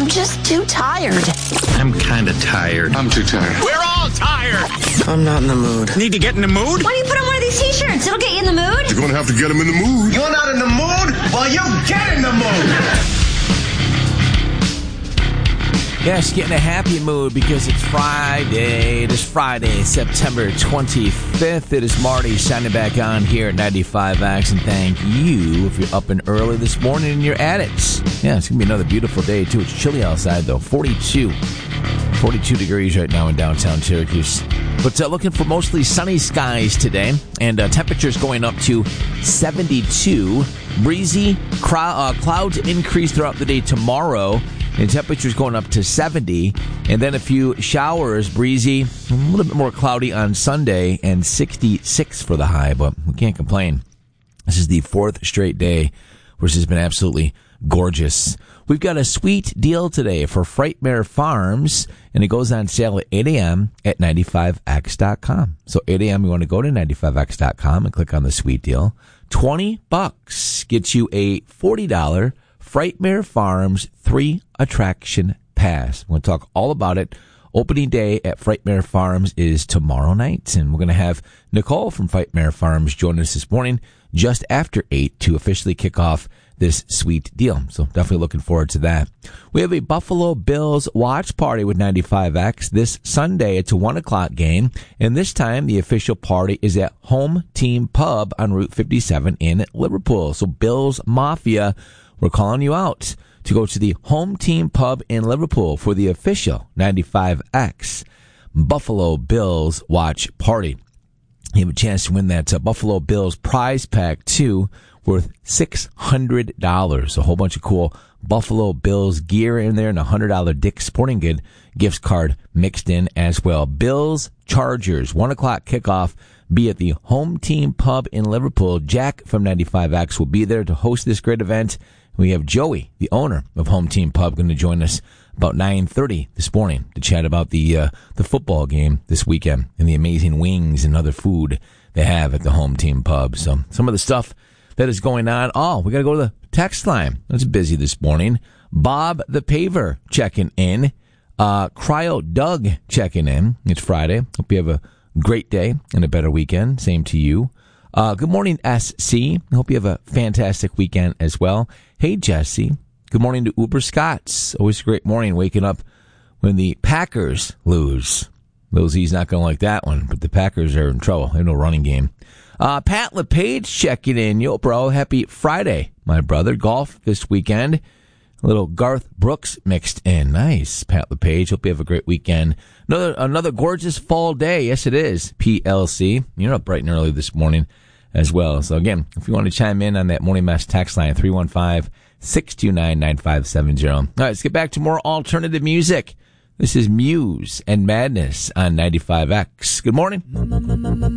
just too tired. I'm kind of tired. I'm too tired. We're all tired. I'm not in the mood. Need to get in the mood? Why don't you put on one of these t-shirts? It'll get you in the mood. You're going to have to get him in the mood. You're not in the mood? Well, you get in the mood. Yes, get in a happy mood because it's Friday. It is Friday, September 25th. It is Marty signing back on here at 95X. And thank you if you're up and early this morning and you're at it. Yeah, it's going to be another beautiful day, too. It's chilly outside, though. 42 degrees right now in downtown Syracuse. But looking for mostly sunny skies today. And temperatures going up to 72. Breezy. Clouds increase throughout the day tomorrow. And temperatures going up to 70. And then a few showers, breezy, a little bit more cloudy on Sunday, and 66 for the high. But we can't complain. This is the fourth straight day where this has been absolutely gorgeous. We've got a sweet deal today for Frightmare Farms, and it goes on sale at 8 a.m. at 95x.com. So 8 a.m. you want to go to 95x.com and click on the sweet deal. $20 gets you a $40 Frightmare Farms 3-attraction pass. We're going to talk all about it. Opening day at Frightmare Farms is tomorrow night, and we're going to have Nicole from Frightmare Farms join us this morning just after 8 to officially kick off this sweet deal. So definitely looking forward to that. We have a Buffalo Bills watch party with 95X this Sunday. It's a 1 o'clock game, and this time the official party is at Home Team Pub on Route 57 in Liverpool. So Bills Mafia, we're calling you out to go to the Home Team Pub in Liverpool for the official 95X Buffalo Bills watch party. You have a chance to win that Buffalo Bills prize pack, too, worth $600. A whole bunch of cool Buffalo Bills gear in there and a $100 Dick's Sporting Good gift card mixed in as well. Bills Chargers, 1 o'clock kickoff. Be at the Home Team Pub in Liverpool. Jack from 95X will be there to host this great event. We have Joey, the owner of Home Team Pub, going to join us about 9:30 this morning to chat about the football game this weekend and the amazing wings and other food they have at the Home Team Pub. So some of the stuff that is going on. Oh, we got to go to the text line. It's busy this morning. Bob the Paver checking in. Cryo Doug checking in. It's Friday. Hope you have a great day and a better weekend. Same to you. Good morning, SC. I hope you have a fantastic weekend as well. Hey, Jesse. Good morning to Uber Scots. Always a great morning waking up when the Packers lose. He's not going to like that one, but the Packers are in trouble. They have no running game. Pat LePage checking in. Yo, bro. Happy Friday, my brother. Golf this weekend. A little Garth Brooks mixed in. Nice, Pat LePage. Hope you have a great weekend. Another gorgeous fall day. Yes, it is. PLC. You're up bright and early this morning as well. So, again, if you want to chime in on that Morning Mess text line, 315-629-9570. All right, let's get back to more alternative music. This is Muse and Madness on 95X. Good morning.